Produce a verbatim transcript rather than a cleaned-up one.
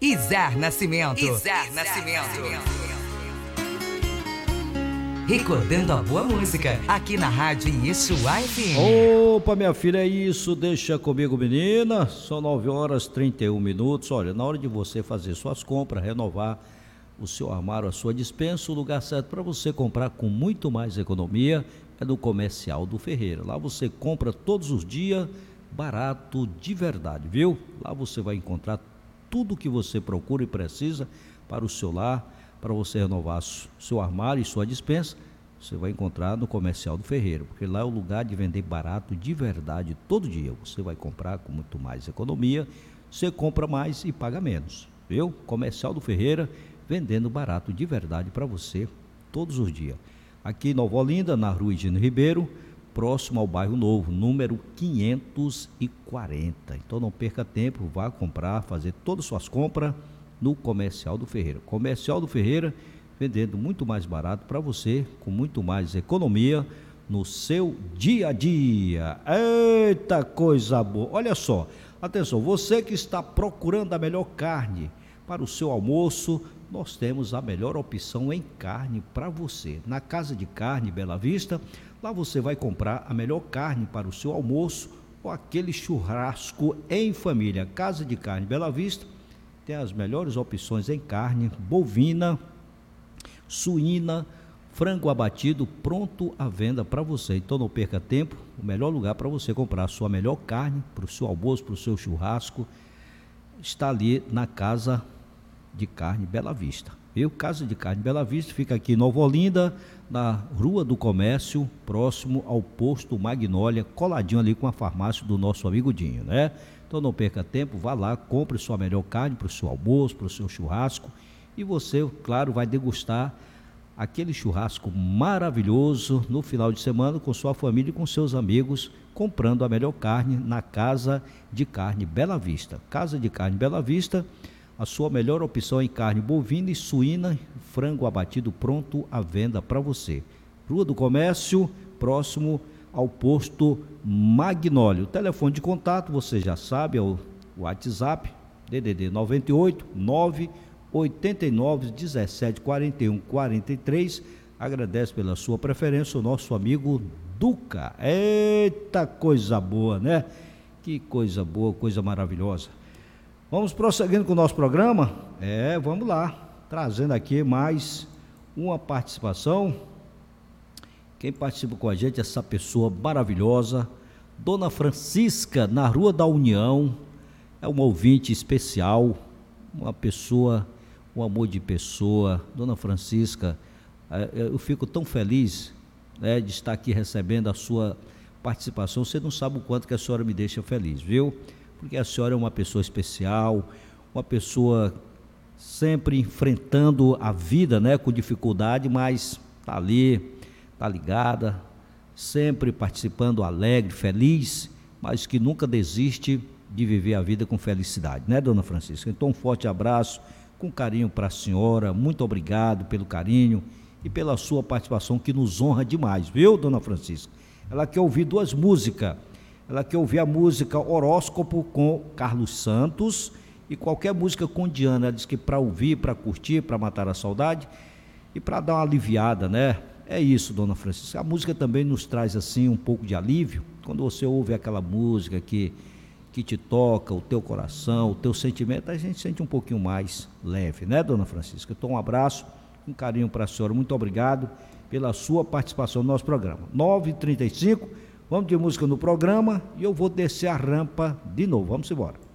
Izar Nascimento. Izar Nascimento. Recordando a boa música, aqui na Rádio Yeshua F M. Opa, minha filha, é isso, deixa comigo, menina. São nove horas e trinta e um minutos. Olha, na hora de você fazer suas compras, renovar o seu armário, a sua despensa, o lugar certo para você comprar com muito mais economia é no Comercial do Ferreira. Lá você compra todos os dias, barato de verdade, viu? Lá você vai encontrar tudo o que você procura e precisa para o seu lar, para você renovar seu armário e sua despensa. Você vai encontrar no Comercial do Ferreira, porque lá é o lugar de vender barato de verdade todo dia. Você vai comprar com muito mais economia, você compra mais e paga menos, viu? Comercial do Ferreira, vendendo barato de verdade para você todos os dias. Aqui em Nova Olinda, na Rua Higino Ribeiro, próximo ao Bairro Novo, número quinhentos e quarenta. Então não perca tempo, vá comprar, fazer todas as suas compras no Comercial do Ferreira. Comercial do Ferreira, vendendo muito mais barato para você, com muito mais economia no seu dia a dia. Eita coisa boa! Olha só, atenção, você que está procurando a melhor carne para o seu almoço, nós temos a melhor opção em carne para você. Na Casa de Carne Bela Vista, lá você vai comprar a melhor carne para o seu almoço ou aquele churrasco em família. Casa de Carne Bela Vista tem as melhores opções em carne bovina, suína, frango abatido, pronto à venda para você. Então não perca tempo, o melhor lugar para você comprar a sua melhor carne para o seu almoço, para o seu churrasco, está ali na Casa de Carne Bela Vista, viu? Casa de Carne Bela Vista fica aqui em Nova Olinda, na Rua do Comércio, próximo ao posto Magnólia, coladinho ali com a farmácia do nosso amigo Dinho, né? Então não perca tempo, vá lá, compre sua melhor carne para o seu almoço, para o seu churrasco, e você, claro, vai degustar aquele churrasco maravilhoso no final de semana com sua família e com seus amigos, comprando a melhor carne na Casa de Carne Bela Vista. Casa de Carne Bela Vista, a sua melhor opção em carne bovina e suína, frango abatido pronto à venda para você. Rua do Comércio, próximo ao posto Magnólio. O telefone de contato, você já sabe, é o WhatsApp, D D D noventa e oito, nove oitenta e nove, dezessete, quarenta e um, quarenta e três. Agradece pela sua preferência o nosso amigo Duca. Eita coisa boa, né? Que coisa boa, coisa maravilhosa. Vamos prosseguindo com o nosso programa? É, vamos lá, trazendo aqui mais uma participação. Quem participa com a gente é essa pessoa maravilhosa, Dona Francisca, na Rua da União, é uma ouvinte especial, uma pessoa, um amor de pessoa. Dona Francisca, eu fico tão feliz, né, de estar aqui recebendo a sua participação. Você não sabe o quanto que a senhora me deixa feliz, viu? Porque a senhora é uma pessoa especial, uma pessoa sempre enfrentando a vida, né, com dificuldade, mas tá ali, tá ligada, sempre participando, alegre, feliz, mas que nunca desiste de viver a vida com felicidade, né, Dona Francisca? Então um forte abraço, com carinho para a senhora, muito obrigado pelo carinho e pela sua participação, que nos honra demais, viu, Dona Francisca? Ela quer ouvir duas músicas. Ela quer ouvir a música Horóscopo com Carlos Santos e qualquer música com Diana. Ela diz que para ouvir, para curtir, para matar a saudade e para dar uma aliviada, né? É isso, Dona Francisca. A música também nos traz assim um pouco de alívio. Quando você ouve aquela música que, que te toca o teu coração, o teu sentimento, a gente sente um pouquinho mais leve, né, Dona Francisca? Então um abraço, um carinho para a senhora. Muito obrigado pela sua participação no nosso programa. nove e trinta e cinco. Vamos de música no programa e eu vou descer a rampa de novo. Vamos embora.